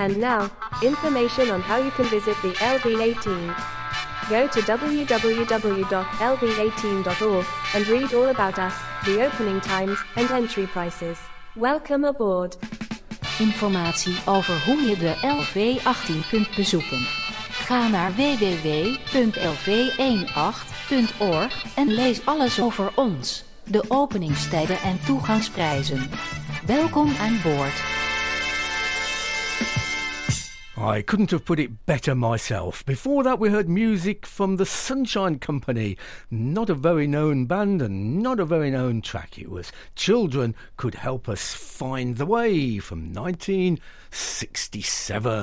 And now, information on how you can visit the LV18. Go to www.lv18.org and read all about us, the opening times and entry prices. Welcome aboard. Informatie over hoe je de LV18 kunt bezoeken. Ga naar www.lv18.org en lees alles over ons, de openingstijden en toegangsprijzen. Welkom aan boord. I couldn't have put it better myself. Before that we heard music from the Sunshine Company. Not a very known band and not a very known track. It was Children Could Help Us Find the Way from 1967.